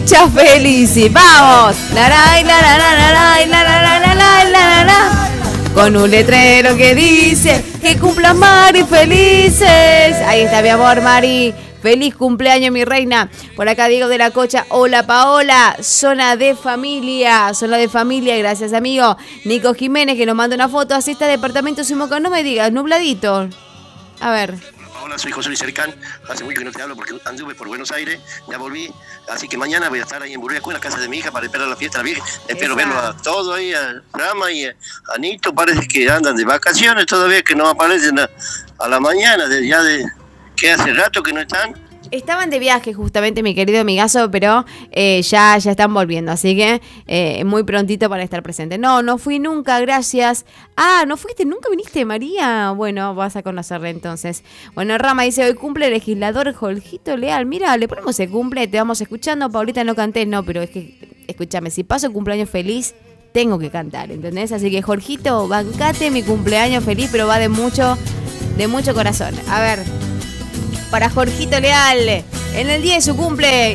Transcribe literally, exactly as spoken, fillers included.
Chao, Felici, vamos. La, la, la, la, la, la, la, la, la, la, la, la. Con un letrero que dice que cumplas, Mari, felices. Ahí está, mi amor, Mari. Feliz cumpleaños, mi reina. Por acá Diego de la Cocha. Hola, Paola. Zona de familia. Zona de familia, gracias, amigo. Nico Jiménez, que nos manda una foto. Así está departamento Simoca. No me digas, nubladito. A ver. Hola, soy José Luis Cercán. Hace mucho que no te hablo porque anduve por Buenos Aires. Ya volví. Así que mañana voy a estar ahí en Burriacu, en la casa de mi hija, para esperar la fiesta de la Virgen. Espero verlo a todos ahí, a Rama y a Anito. Parece que andan de vacaciones todavía, que no aparecen a, a la mañana. De, ya de que hace rato que no están. Estaban de viaje justamente, mi querido amigazo, pero eh, ya, ya están volviendo, así que eh, muy prontito para estar presente. No, no fui nunca, gracias. Ah, ¿no fuiste? ¿Nunca viniste, María? Bueno, vas a conocerle entonces. Bueno, Rama dice, hoy cumple el legislador Jorgito Leal. Mira, le ponemos el cumple, te vamos escuchando. Paulita, no cantés, no, pero es que, escúchame, si paso cumpleaños feliz, tengo que cantar, ¿entendés? Así que, Jorgito, bancate mi cumpleaños feliz, pero va de mucho, de mucho corazón. A ver... Para Jorgito Leal, en el día de su cumple,